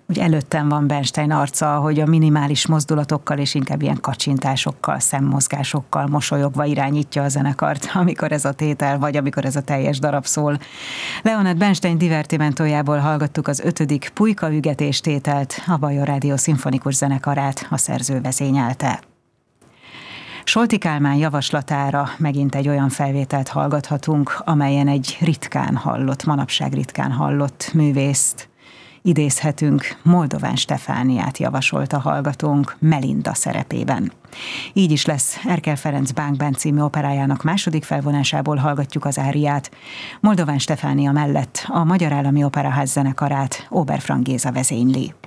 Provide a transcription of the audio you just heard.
Úgy előttem van Bernstein arca, hogy a minimális mozdulatokkal és inkább ilyen kacsintásokkal, szemmozgásokkal mosolyogva irányítja a zenekart, amikor ez a tétel, vagy amikor ez a teljes darab szól. Leonard Bernstein divertimentójából hallgattuk az 5. Pulykaügetés tételt, a Bajor Rádió szimfonikus zenekarát a szerző vezényelte. Solti Kálmán javaslatára megint egy olyan felvételt hallgathatunk, amelyen egy manapság ritkán hallott művészt idézhetünk. Moldován Stefániát javasolt a hallgatónk Melinda szerepében. Így is lesz. Erkel Ferenc Bánk Band című operájának második felvonásából hallgatjuk az áriát. Moldován Stefánia mellett a Magyar Állami Operaház zenekarát Oberfrank Géza vezényli.